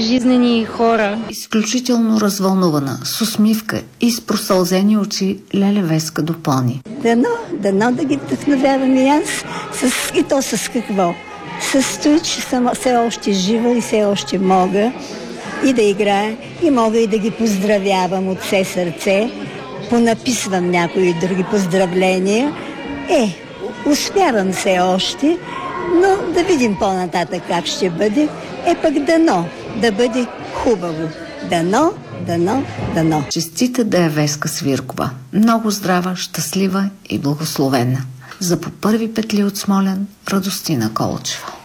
жизнени хора. Изключително развълнувана, с усмивка и с просълзени очи, Леля Веска допълни. Дано да ги вдъхновявам и аз. И то с какво? С това, че съм все още жива и все още мога и да играя, и мога и да ги поздравявам от все сърце. Понаписвам някои други поздравления. Успявам все още, но да видим по-нататък как ще бъде. Пък дано да бъде хубаво. Дано. Честита да е Веска Свиркова. Много здрава, щастлива и благословена. За по първи петли от Смолян, Радостина Колчева.